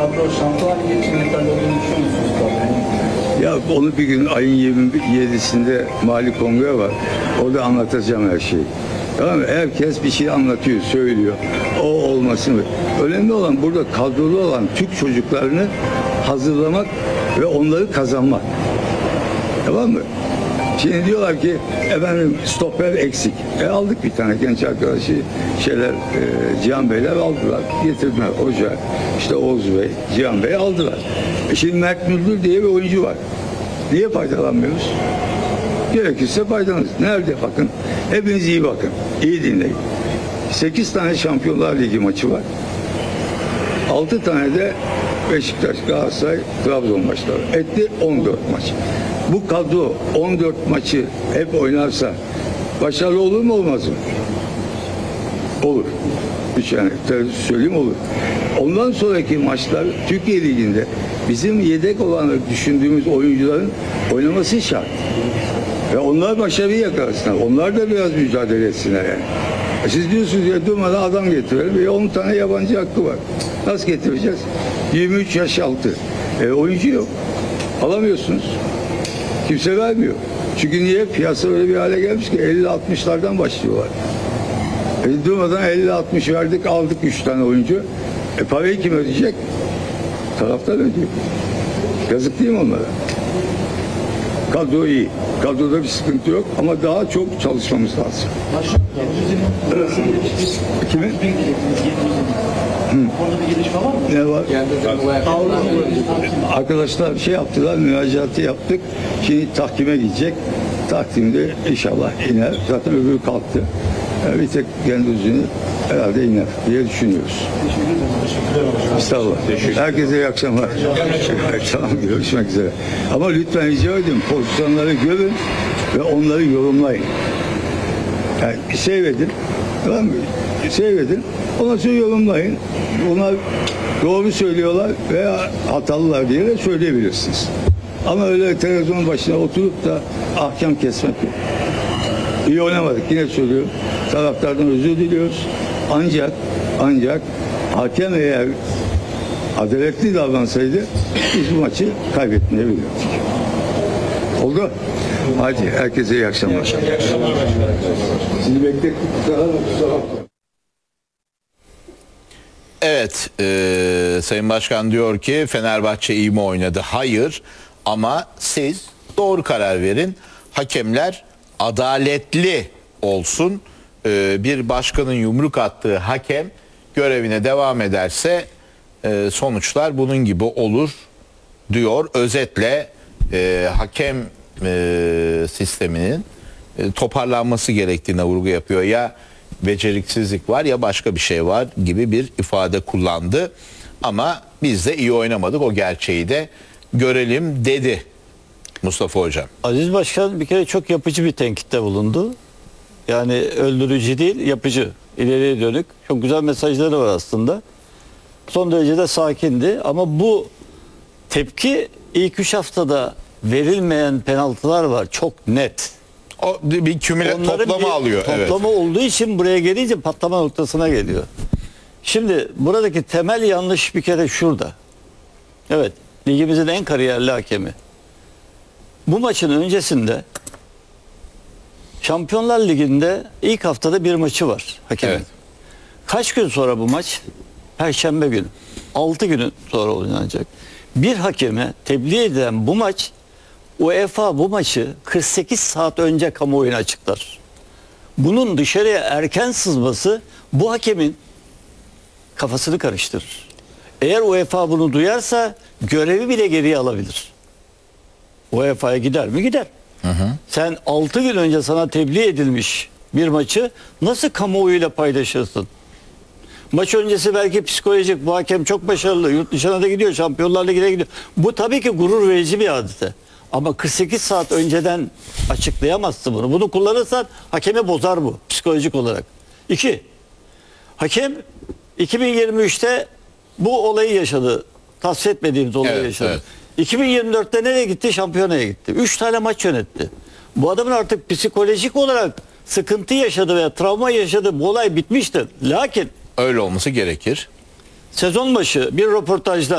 kadro Şampiyonlar Ligi için yeterli olduğunu düşünüyor musunuz kadronun? Ya onu bir gün ayın 27'sinde Mali Kongre var. Orada anlatacağım her şeyi. Tamam mı? Herkes bir şey anlatıyor, söylüyor. O olmasın. Önemli olan burada kadrolu olan Türk çocuklarını hazırlamak ve onları kazanmak. Tamam mı? Şimdi diyorlar ki efendim stoper eksik. Aldık bir tane genç arkadaşı Cihan Beyler aldılar. Getirdiler hoca. İşte Oğuz Bey, Cihan Bey aldılar. Şimdi Mert Müldür diye bir oyuncu var. Niye faydalanmıyoruz? Gerekirse faydalanırız. Nerede bakın? Hepiniz iyi bakın. İyi dinleyin. 8 tane Şampiyonlar Ligi maçı var. 6 tane de Beşiktaş, Galatasaray, Trabzon maçları. Etti 14 maç. Bu kadro 14 maçı hep oynarsa başarılı olur mu olmaz mı? Olur. Hiç yani söyleyeyim olur. Ondan sonraki maçlar Türkiye Ligi'nde bizim yedek olanı düşündüğümüz oyuncuların oynaması şart. Ve onlar başarıyı yakalasınlar. Onlar da biraz mücadele etsinler yani. Siz diyorsunuz ya durmadan adam getirelim. 10 tane yabancı hakkı var. Nasıl getireceğiz? 23 yaş altı. Oyuncu yok. Alamıyorsunuz. Kimse vermiyor. Çünkü niye? Piyasa öyle bir hale gelmiş ki 50-60'lardan başlıyorlar. Durmadan 50-60 verdik, aldık 3 tane oyuncu. Parayı kim ödeyecek? Taraftar ödüyor. Yazık değil mi onlara? Kadro iyi. Kadroda bir sıkıntı yok ama daha çok çalışmamız lazım. Kimin? Orada bir gelişme var mı? Ne var? Arkadaşlar şey yaptılar, müracaatı yaptık. Şimdi tahkime gidecek. Tahkimde inşallah iner. Zaten öbürü kalktı. Bir tek Gündüz'ünü herhalde iner diye düşünüyoruz. Estağfurullah. Herkese iyi akşamlar. Tamam, görüşmek üzere. Ama lütfen rica ediyorum pozisyonları görün ve onları yorumlayın. Yani seyredin. Tamam mı? Seyredin. Ondan sonra yorumlayın. Onlar doğru söylüyorlar veya hatalılar diye de söyleyebilirsiniz. Ama öyle televizyon başına oturup da ahkam kesmek yok. İyi oynamadık. Yine söylüyorum. Taraftardan özür diliyoruz. Ancak hakem eğer adaletli davransaydı biz bu maçı kaybetmeyebilirdik. Oldu. Hadi herkese iyi akşamlar. Sizi beklettik. Evet, Sayın Başkan diyor ki Fenerbahçe iyi mi oynadı? Hayır, ama siz doğru karar verin. Hakemler adaletli olsun. Bir başkanın yumruk attığı hakem görevine devam ederse sonuçlar bunun gibi olur diyor. Özetle hakem sisteminin toparlanması gerektiğine vurgu yapıyor. Ya beceriksizlik var ya başka bir şey var gibi bir ifade kullandı. Ama biz de iyi oynamadık, o gerçeği de görelim dedi Mustafa Hocam. Aziz Başkan bir kere çok yapıcı bir tenkitte bulundu. Yani öldürücü değil, yapıcı, ileriye dönük. Çok güzel mesajları var aslında. Son derece de sakindi ama bu tepki ilk 3 haftada verilmeyen penaltılar var. Çok net. O bir toplama alıyor. Toplama olduğu için buraya gelince patlama noktasına geliyor. Şimdi buradaki temel yanlış bir kere şurada. Evet, ligimizin en kariyerli hakemi. Bu maçın öncesinde Şampiyonlar Ligi'nde ilk haftada bir maçı var hakemin. Evet. Kaç gün sonra bu maç? Perşembe günü. 6 gün sonra oynanacak. Bir hakeme tebliğ edilen bu maç, UEFA bu maçı 48 saat önce kamuoyuna açıklar. Bunun dışarıya erken sızması bu hakemin kafasını karıştırır. Eğer UEFA bunu duyarsa görevi bile geriye alabilir. UEFA'ya gider mi? Gider. Sen 6 gün önce sana tebliğ edilmiş bir maçı nasıl kamuoyuyla paylaşırsın? Maç öncesi belki psikolojik, bu hakem çok başarılı, yurt dışına da gidiyor, Şampiyonlar Ligi'ne gidiyor. Bu tabii ki gurur verici bir hadise. Ama 48 saat önceden açıklayamazsın bunu. Bunu kullanırsan hakemi bozar bu psikolojik olarak. 2. Hakem 2023'te bu olayı yaşadı. Tasvip etmediğimiz olayı yaşadı. Evet. 2024'te nereye gitti? Şampiyonaya gitti. 3 tane maç yönetti. Bu adamın artık psikolojik olarak sıkıntı yaşadı veya travma yaşadı. Bu olay bitmiştir. Lakin öyle olması gerekir. sezon başı bir röportajda